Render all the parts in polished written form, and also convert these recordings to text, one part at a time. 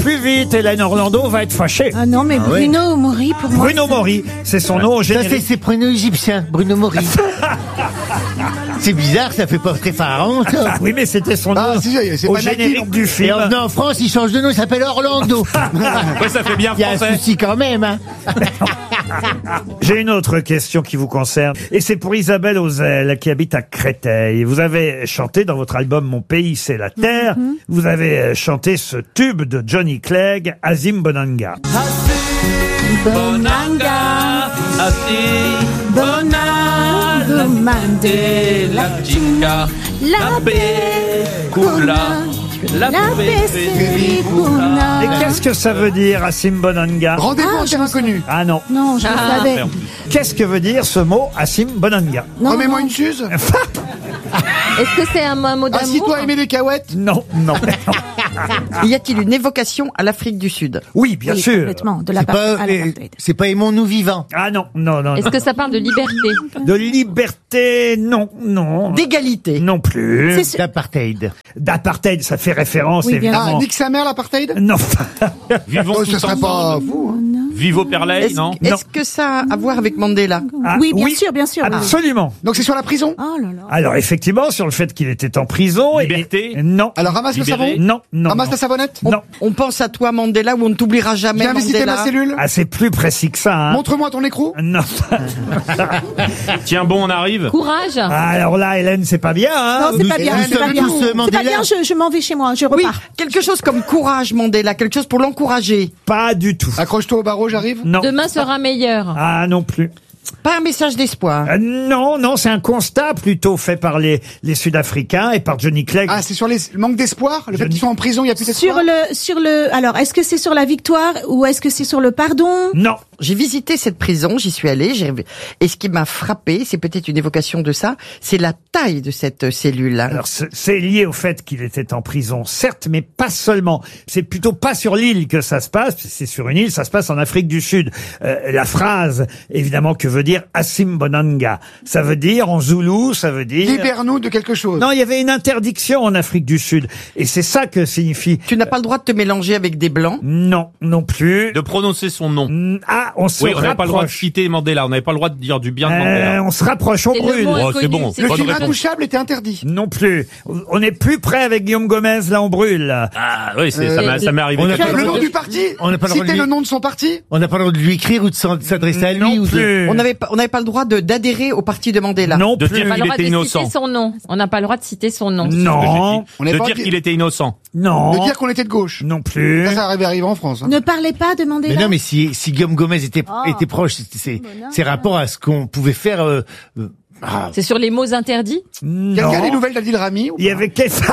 plus vite, Hélène Orlando va être fâchée. Ah non, mais Bruno Maury, pour moi. Bruno Maury, c'est son nom au Ça, générique. c'est prénom égyptien, Bruno Maury. C'est bizarre, ça fait pas très pharaon, ça. Ah oui, mais c'était son nom Ah, si, c'est au pas générique natif. du Et film. en venant en France, il change de nom, il s'appelle Orlando. Ouais, ça fait bien Il y a un français. souci quand même, hein. J'ai une autre question qui vous concerne. Et c'est pour Isabelle Ozel, qui habite à Créteil. Vous avez chanté dans votre album Mon pays, c'est la terre. Vous avez chanté ce tube de Johnny Clegg, Azim Bonanga. Bonanga, Bonanga, Mandela, la chica, la paix, la paix, c'est Kuna. Et qu'est-ce que ça veut dire, Azim Bonanga? Rendez-vous en terre inconnue. Ah non. Non, je le savais. merde. Qu'est-ce que veut dire ce mot, Azim Bonanga? Non, Remets-moi non. une suze. Est-ce que c'est un mot d'amour? Assis-toi aimer les cahuètes. Non, non. Y a-t-il une évocation à l'Afrique du Sud? Oui, bien Oui, sûr. complètement, de la C'est pas, à l'apartheid. c'est pas aimons-nous vivants. Ah non, non, non. Est-ce non. que ça parle de liberté? De liberté, non, non. D'égalité? Non plus. C'est- D'apartheid. D'apartheid, ça fait référence, Oui, bien Ah, évidemment. nique sa mère l'apartheid. Non. Vivons Oh, tous ce serait pas fou. Hein. Vivo Perley, Est-ce non? est-ce que ça a à voir avec Mandela? Ah, Oui, bien sûr, bien sûr. Absolument. Donc c'est sur la prison. Oh là là. Alors effectivement, sur le fait qu'il était en prison. Liberté. Non. Alors ramasse le Libéré. savon. Non, non. Ramasse non. la savonnette. Non. On pense à toi, Mandela, ou on ne t'oubliera jamais, Viens visiter Mandela. ma cellule. Ah, c'est plus précis que ça. Hein. Montre-moi ton écrou. Non. Tiens bon, on arrive. Courage. Ah, alors là, Hélène, c'est pas bien. Hein. Non, c'est pas bien, nous c'est pas sommes bien. tous, C'est pas Mandela. bien, je m'en vais chez moi, je Oui, repars. quelque chose comme courage, Mandela, quelque chose pour l'encourager. Pas du tout. Accroche-toi au barreau, j'arrive. Non. Demain sera meilleur. Ah, non plus. Pas un message d'espoir. Non, non, c'est un constat plutôt fait par les Sud-Africains et par Johnny Clegg. Ah, c'est sur le manque d'espoir. Le fait qu'ils soient en prison, il y a plus d'espoir. Sur le, alors, est-ce que c'est sur la victoire ou est-ce que c'est sur le pardon? Non. J'ai visité cette prison, j'y suis allée, et ce qui m'a frappé, c'est peut-être une évocation de ça, c'est la taille de cette cellule. Alors c'est lié au fait qu'il était en prison, certes, mais pas seulement. C'est plutôt pas sur l'île que ça se passe. C'est sur une île, ça se passe en Afrique du Sud. La phrase, évidemment, que veut dire Azim Bonanga, ça veut dire en zoulou, ça veut dire. Libère-nous de quelque chose. Non, il y avait une interdiction en Afrique du Sud, et c'est ça que signifie. Tu n'as pas le droit de te mélanger avec des blancs. Non, non plus. De prononcer son nom. Ah, on se Oui, on n'avait pas le droit de rapproche. citer Mandela. On n'avait pas le droit de dire du bien de Mandela. On se rapproche, on C'est le brûle. mot Oh, inconnu. c'est bon. C'est Le Bonne film réponse. Intouchable était interdit. Non plus. On est plus près avec Guillaume Gomez, là on brûle. Ah oui, ça m'est arrivé. on a quelques pas Le fois. nom du parti. On n'a pas le droit de Citer lui- le nom de son parti. On n'a pas le droit de lui écrire ou de s'adresser à lui. Non ou de... plus. On n'avait pas le droit d'adhérer au parti de Mandela. Non De plus. dire On n'a pas qu'il le droit était de innocent. citer son nom. On n'a pas le droit de citer son nom. Non, On n'est De pas dire qu'il était innocent. non, De dire qu'on était de gauche. non plus. Ça arrive en France. Hein. Ne parlez pas de Mandela. Mais non, mais si Guillaume Gomez était proche, c'est rapport à ce qu'on pouvait faire. C'est sur les mots interdits? Quelqu'un a des Non. nouvelles d'Adil Rami ou Il y pas avait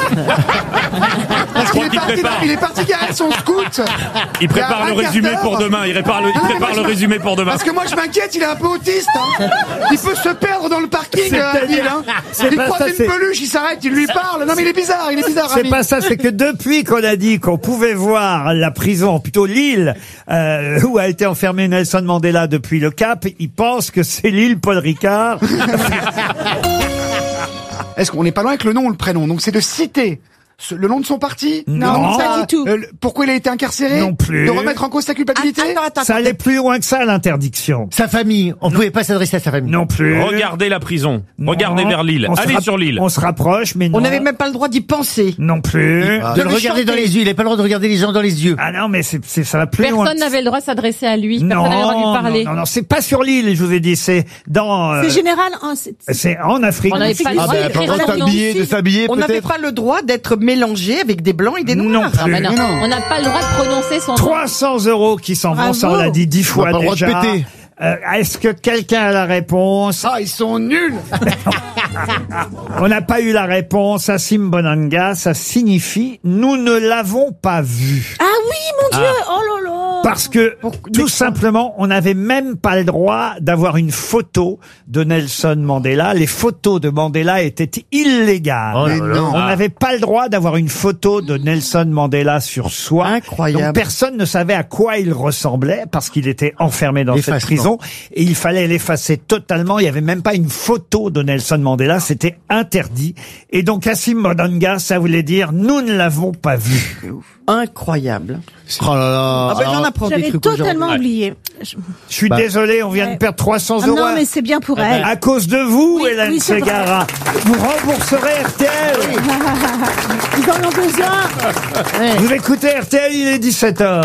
Parce qu'il est qu'il parti, prépare. il est parti garer son scout. Il prépare Il y a le un résumé quart pour d'heure. demain. Il prépare Non, mais moi, le je résumé pour demain. Parce que moi je m'inquiète, il est un peu autiste. Hein. Il peut se perdre dans le parking. Adil, hein. c'est Il pas croise ça, une c'est- peluche, il s'arrête, il lui parle. Non mais il est bizarre, C'est Rami. pas ça, c'est que depuis qu'on a dit qu'on pouvait voir la prison, plutôt l'île où a été enfermé Nelson Mandela depuis le Cap, ils pensent que c'est l'île Paul Ricard. Est-ce qu'on n'est pas loin avec le nom ou le prénom? Donc c'est de citer le nom de son parti. Non, le nom de pas du tout. Pourquoi il a été incarcéré? Non plus. De remettre en cause sa culpabilité. Attends. Ça allait plus loin que ça, l'interdiction. Sa famille, on pouvait pas s'adresser à sa famille. Non plus. Regardez la prison. Non. Regardez vers l'île. On se Allez rapp- sur l'île. On se rapproche, mais non. On n'avait même pas le droit d'y penser. Non plus. De le regarder dans les yeux, il n'a pas le droit de regarder les gens dans les yeux. Ah non, mais ça va plus loin. Personne n'avait le droit de s'adresser à lui. Non, Personne n'avait le droit de lui parler. non, c'est pas sur l'île, je vous ai dit, c'est dans. C'est général. hein, C'est en Afrique. On n'avait du pas Sud. le droit d'écrire son nom. de s'habiller On n'avait pas le droit d'être mélangé avec des blancs et des noirs. Non plus. Mais non, Non. on n'a pas le droit de prononcer son nom. 300 € qui s'en vont, ça on l'a dit 10 fois pas le droit de déjà. péter. Est-ce que quelqu'un a la réponse? Ah, ils sont nuls. On n'a pas eu la réponse. Azim Bonanga, ça signifie « nous ne l'avons pas vu Ah oui, mon Dieu. Oh là là. ». Parce que, tout simplement, on n'avait même pas le droit d'avoir une photo de Nelson Mandela. Les photos de Mandela étaient illégales. Oh là Mais là. non. On n'avait pas le droit d'avoir une photo de Nelson Mandela sur soi. Incroyable. Donc personne ne savait à quoi il ressemblait parce qu'il était enfermé dans cette L'effacement. prison et il fallait l'effacer totalement. Il n'y avait même pas une photo de Nelson Mandela. C'était interdit. Et donc Azim Bonanga, ça voulait dire nous ne l'avons pas vu. Incroyable. Oh là là. Ah ben j'en apprends des J'avais trucs totalement aujourd'hui. oublié. Je suis désolé, on vient de perdre 300 Ah euros. non, mais c'est bien pour elle. À cause de vous, Oui, Hélène oui, c'est Ségara. Vous rembourserez RTL. Ils en ont besoin. Vous écoutez RTL, il est 17h.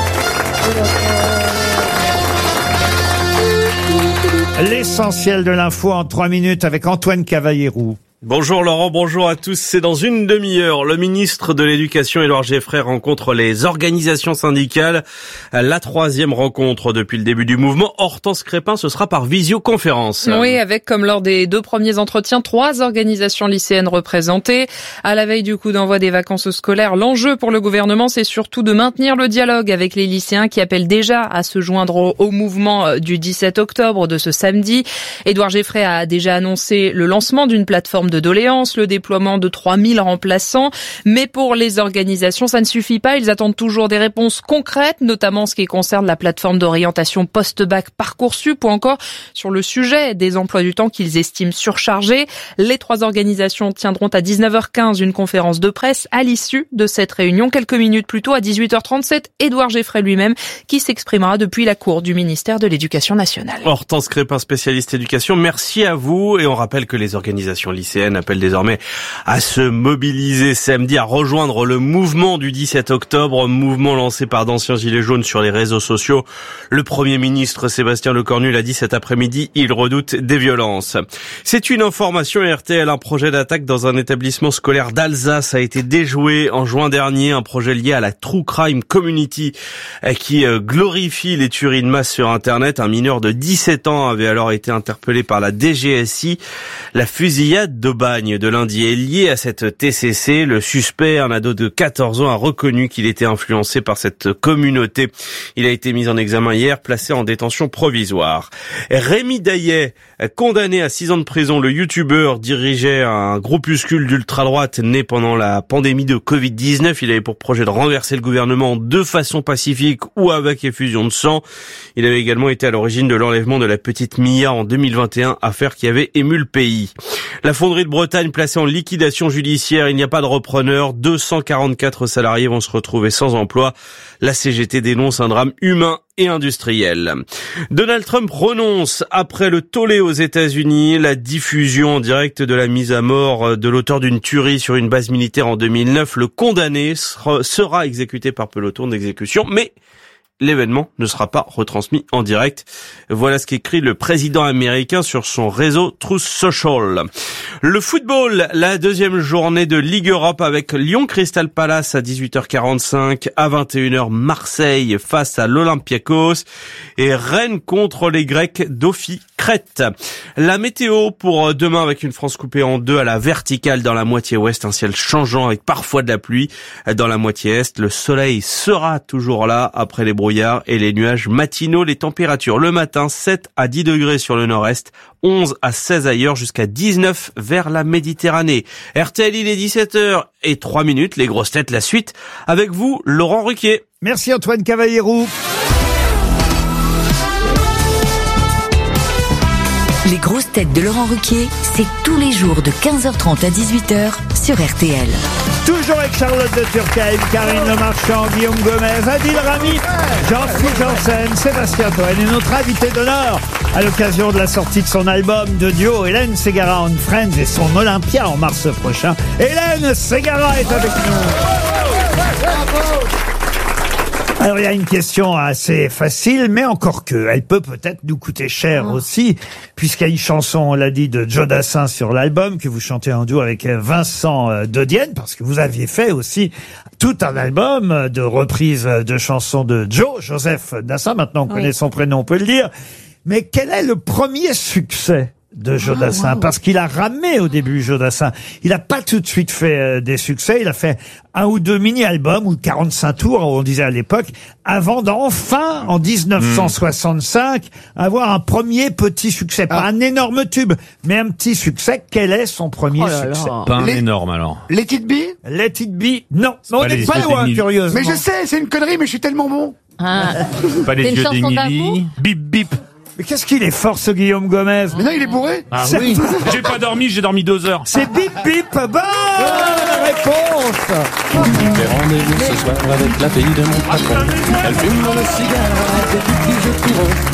L'essentiel de l'info en 3 minutes avec Antoine Cavallierou. Bonjour Laurent, bonjour à tous. C'est dans une demi-heure. Le ministre de l'Éducation, Édouard Geoffroy, rencontre les organisations syndicales. La 3e rencontre depuis le début du mouvement. Hortense Crépin, ce sera par visioconférence. Oui, avec comme lors des 2 premiers entretiens, 3 organisations lycéennes représentées. À la veille du coup d'envoi des vacances scolaires, l'enjeu pour le gouvernement, c'est surtout de maintenir le dialogue avec les lycéens qui appellent déjà à se joindre au mouvement du 17 octobre de ce samedi. Édouard Geoffroy a déjà annoncé le lancement d'une plateforme de doléances, le déploiement de 3000 remplaçants. Mais pour les organisations, ça ne suffit pas. Ils attendent toujours des réponses concrètes, notamment en ce qui concerne la plateforme d'orientation post-bac Parcoursup ou encore sur le sujet des emplois du temps qu'ils estiment surchargés. Les 3 organisations tiendront à 19h15 une conférence de presse à l'issue de cette réunion. Quelques minutes plus tôt, à 18h37, Édouard Geoffroy lui-même qui s'exprimera depuis la cour du ministère de l'Éducation nationale. Hortense Crépin, spécialiste éducation, merci à vous. Et on rappelle que les organisations lycéennes appellent désormais à se mobiliser samedi, à rejoindre le mouvement du 17 octobre, mouvement lancé par d'anciens gilets jaunes sur les réseaux sociaux. Le Premier ministre Sébastien Lecornu l'a dit cet après-midi, il redoute des violences. C'est une information RTL, un projet d'attaque dans un établissement scolaire d'Alsace a été déjoué en juin dernier, un projet lié à la True Crime Community qui glorifie les tueries de masse sur Internet. Un mineur de 17 ans avait alors été interpellé par la DGSI. La fusillade d'Aubagne de lundi est liée à cette TCC. Le suspect, un ado de 14 ans, a reconnu qu'il était influencé par cette communauté. Il a été mis en examen hier, placé en détention provisoire. Rémi Daillet, condamné à 6 ans de prison, le youtubeur dirigeait un groupuscule d'ultra-droite né pendant la pandémie de Covid-19. Il avait pour projet de renverser le gouvernement de façon pacifique ou avec effusion de sang. Il avait également été à l'origine de l'enlèvement de la petite Mia en 2021, affaire qui avait ému le pays. La fonderie de Bretagne placée en liquidation judiciaire, il n'y a pas de repreneur, 244 salariés vont se retrouver sans emploi. La CGT dénonce un drame humain et industriel. Donald Trump renonce après le tollé aux États-Unis, la diffusion en direct de la mise à mort de l'auteur d'une tuerie sur une base militaire en 2009. Le condamné sera exécuté par peloton d'exécution, mais l'événement ne sera pas retransmis en direct. Voilà ce qu'écrit le président américain sur son réseau Truth Social. Le football, la 2e journée de Ligue Europe avec Lyon Crystal Palace à 18h45, à 21h Marseille face à l'Olympiakos et Rennes contre les Grecs d'Ofi Crète. La météo pour demain avec une France coupée en 2 à la verticale dans la moitié ouest, un ciel changeant avec parfois de la pluie dans la moitié est. Le soleil sera toujours là après les brouillards et les nuages matinaux. Les températures le matin 7 à 10 degrés sur le nord-est, 11 à 16 ailleurs jusqu'à 19 vers la Méditerranée. RTL, il est 17h03, les grosses têtes, la suite. Avec vous, Laurent Ruquier. Merci Antoine Cavallierou. Les grosses têtes de Laurent Ruquier, c'est tous les jours de 15h30 à 18h sur RTL. Toujours avec Charlotte de Turckheim, Karine Le Marchand, Guillaume Gomez, Adil Rami, Jean-Philippe Janssen, Sébastien Toen et notre invité d'honneur à l'occasion de la sortie de son album de duo, Hélène Ségara and Friends et son Olympia en mars prochain. Hélène Ségara est avec nous. Alors il y a une question assez facile, mais encore que, elle peut-être nous coûter cher aussi, puisqu'il y a une chanson, on l'a dit, de Joe Dassin sur l'album, que vous chantez en duo avec Vincent de Dienne, parce que vous aviez fait aussi tout un album de reprises de chansons de Joseph Dassin, maintenant on connaît son prénom, on peut le dire. Mais quel est le premier succès de Joe Dassin? Parce qu'il a ramé au début, Joe Dassin. Il a pas tout de suite fait des succès. Il a fait 1 ou 2 mini-albums ou 45 tours, on disait à l'époque, avant d'enfin, en 1965, avoir un premier petit succès. Pas un énorme tube, mais un petit succès. Quel est son premier succès? Pas un énorme alors. Let It Be? Let It Be? Non. On pas n'est les pas yeux loin, d'Emily. curieusement. Mais je sais, c'est une connerie, mais je suis tellement bon. Ah. Pas les C'est une yeux chanson d'Emily. d'amour? Bip bip. Mais qu'est-ce qu'il est fort, ce Guillaume Gomez. Mais non, il est bourré. Ah C'est- oui. J'ai pas dormi, j'ai dormi 2 heures. C'est Bip Bip. Bonne réponse. J'ai rendez-vous ce soir avec la fille de mon patron. Elle fume le cigare avec des petits jeux de